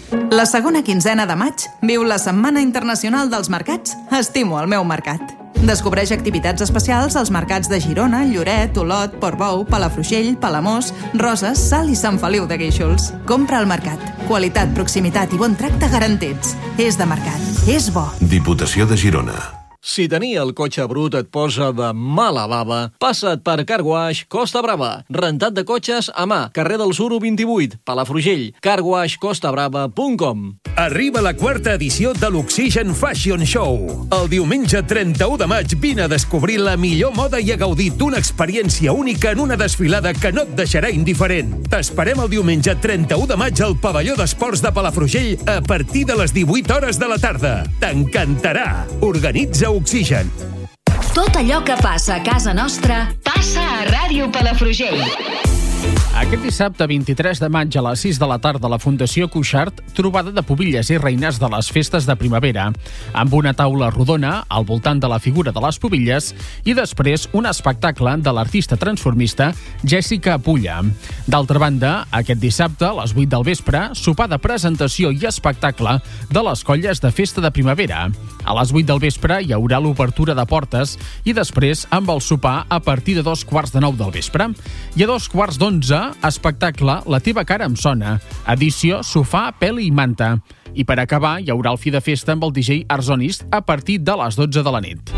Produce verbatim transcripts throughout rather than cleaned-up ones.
La segona quinzena de maig viu la Setmana Internacional dels Mercats Estimo el meu mercat. Descobreix activitats especials als mercats de Girona, Lloret, Olot, Portbou, Palafrugell, Palamós, Roses, Salt i Sant Feliu de Guíxols. Compra al mercat. Qualitat, proximitat i bon tracte garantits. És de mercat. És bo. Diputació de Girona. Si tenir el cotxe brut et posa de mala bava, passa't per Car Wash Costa Brava. Rentat de cotxes a mà, carrer del Suro vint-i-vuit, Palafrugell, car wash costa brava punt com. Arriba la quarta edició de l'Oxigen Fashion Show. El diumenge trenta-u de maig vine a descobrir la millor moda i a gaudir d'una experiència única en una desfilada que no et deixarà indiferent. T'esperem el diumenge trenta-u de maig al pavelló d'esports de Palafrugell a partir de les divuit hores de la tarda. T'encantarà. Organitza Oxigen. Tot allò que passa a casa nostra passa a Ràdio Palafrugell. Aquest dissabte vint-i-tres de maig a les sis de la tarda a la Fundació Cuixart, trobada de pubilles i reines de les festes de primavera, amb una taula rodona al voltant de la figura de les pubilles i després un espectacle de l'artista transformista Jessica Pulla. D'altra banda, aquest dissabte a les vuit del vespre, sopar de presentació i espectacle de les colles de festa de primavera. A les vuit del vespre hi haurà l'obertura de portes i després amb el sopar a partir de dos quarts de nou del vespre. I a dos quarts d'onze, espectacle La teva cara em sona, edició sofà, peli i manta. I per acabar hi haurà el fi de festa amb el D J Arzonist a partir de les dotze de la nit.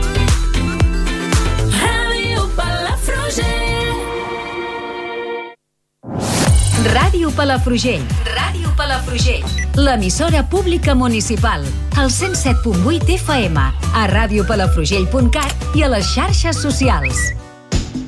Ràdio Palafrugell. Ràdio Palafrugell. Ràdio Palafrugell. L'emissora pública municipal. Al cent set punt vuit F M, a radiopalafrugell punt cat i a les xarxes socials.